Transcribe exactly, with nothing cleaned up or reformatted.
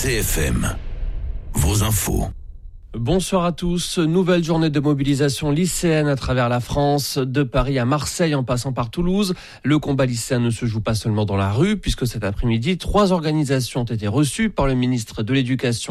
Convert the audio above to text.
C F M, vos infos. Bonsoir à tous. Nouvelle journée de mobilisation lycéenne à travers la France, de Paris à Marseille en passant par Toulouse. Le combat lycéen ne se joue pas seulement dans la rue, puisque cet après-midi, trois organisations ont été reçues par le ministre de l'Éducation